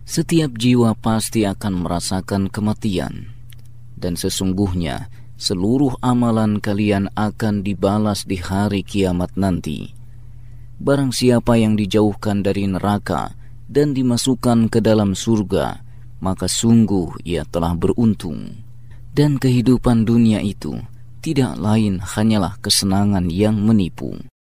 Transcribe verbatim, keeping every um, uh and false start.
Setiap jiwa pasti akan merasakan kematian, dan sesungguhnya seluruh amalan kalian akan dibalas di hari kiamat nanti. Barang siapa yang dijauhkan dari neraka dan dimasukkan ke dalam surga, maka sungguh ia telah beruntung. Dan kehidupan dunia itu tidak lain hanyalah kesenangan yang menipu.